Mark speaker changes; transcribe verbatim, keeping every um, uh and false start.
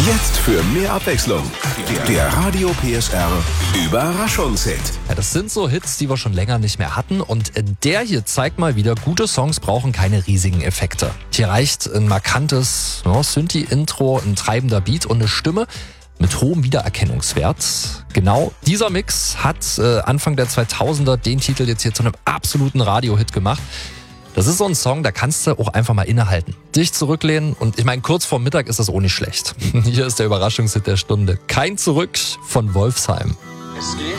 Speaker 1: Jetzt für mehr Abwechslung. Der Radio P S R Überraschungshit.
Speaker 2: Ja, das sind so Hits, die wir schon länger nicht mehr hatten. Und der hier zeigt mal wieder, gute Songs brauchen keine riesigen Effekte. Hier reicht ein markantes ja, Synthi-Intro, ein treibender Beat und eine Stimme mit hohem Wiedererkennungswert. Genau dieser Mix hat äh, Anfang der zweitausender den Titel jetzt hier zu einem absoluten Radio-Hit gemacht. Das ist so ein Song, da kannst du auch einfach mal innehalten, dich zurücklehnen und ich meine, kurz vorm Mittag ist das auch nicht schlecht. Hier ist der Überraschungshit der Stunde. Kein Zurück von Wolfsheim.